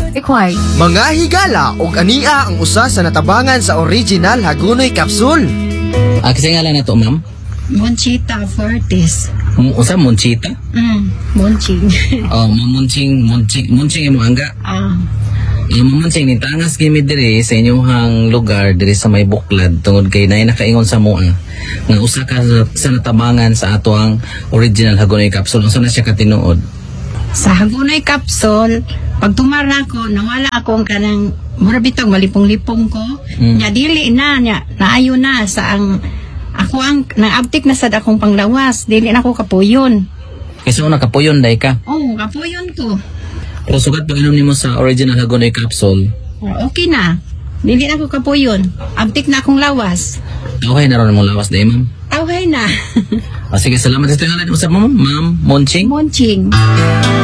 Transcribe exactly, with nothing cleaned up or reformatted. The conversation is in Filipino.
Ikway. Mga higala ug ania ang usa sa natabangan sa original Hagunoy Capsule. Ah, kasi nga lang na to, ma'am. Monchita Fortis. M- Usa, Monchita? Mm, Monching. Oh, Mamunching, Munching, Munching imo angga. Ah, Uh, Mamunching, nitangas kimi diri sa inyong lugar, diri sa may buklad, tungod kay na nakaingon sa mua, nga usa ka sa, sa natabangan sa ato ang original Hagunoy Capsule. Unsa na siya katinuod? sa Hagunoy Capsule, pag tumara ko, nawala ako ang kanang mura bitong malipong-lipong ko. Mm. Nya dili na, nya, naayo na sa ang ako ang naabtik na sad akong panglawas. Dili na ako kapuyon. Kasi una kapuyon day ka. Oh, kapuyon ko. Pero sugat pag inom nimo sa original Hagunoy Capsule, Oh, okay na. Dili na ako kapuyon. Abtik na akong lawas. okay na ron mo lawas day, ma'am. Okay na. Ah, sige, salamat sa ito yung mo sa ma'am, ma'am Monching. Monching.